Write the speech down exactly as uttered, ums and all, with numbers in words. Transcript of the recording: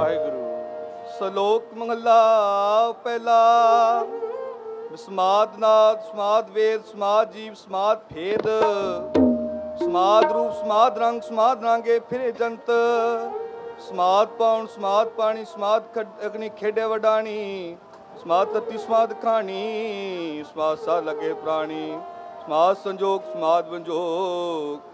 ਵਾਹਿਗੁਰੂ। ਸਲੋਕ ਮਹਲਾ ਪਹਿਲਾ। ਸਮਾਦ ਨਾਦ ਸਮਾਦ ਵੇਦ ਸਮਾਦ ਜੀਵ ਸਮਾਦ ਭੇਦ, ਸਮਾਦ ਰੂਪ ਸਮਾਦ ਰੰਗ ਸਮਾਦ ਰਾਂਗੇ ਫਿਰੇ ਜੰਤ, ਸਮਾਦ ਪਾਉਣ ਸਮਾਦ ਪਾਣੀ ਸਮਾਦ ਅਗਨੀ ਖੇਡੇ ਵਡਾਣੀ, ਸਮਾਦ ਤਤੀ ਸਮਾਦ ਖਾਣੀ, ਸਮਾਦ ਸਾ ਲਗੇ ਪ੍ਰਾਣੀ, ਸਮਾਦ ਸੰਜੋਗ ਸਮਾਦ ਬੰਜੋਗ,